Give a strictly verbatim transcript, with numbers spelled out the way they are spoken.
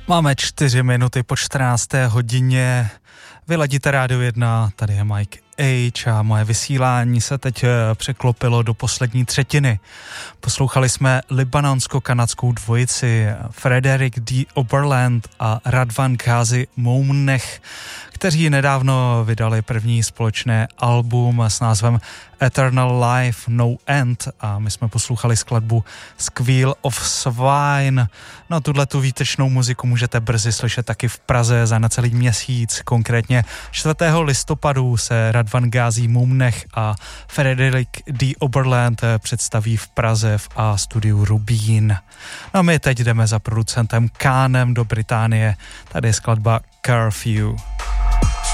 Máme čtyři minuty po čtrnácté hodině. Vyladíte Rádio jedna, tady je Mike H a moje vysílání se teď překlopilo do poslední třetiny. Poslouchali jsme libanonsko-kanadskou dvojici Frederick D. Oberland a Radvan Ghazi Moumnech, kteří nedávno vydali první společné album s názvem Eternal Life No End a my jsme poslouchali skladbu Squeal of Swine. No tuhletu výtečnou muziku můžete brzy slyšet taky v Praze za necelý měsíc, konkrétně čtvrtého listopadu se Radvan Ghazi Moumnech a Frederick D. Oberland představí v Praze v A studiu Rubín. No my teď jdeme za producentem Kánem do Británie, tady je skladba Curfew.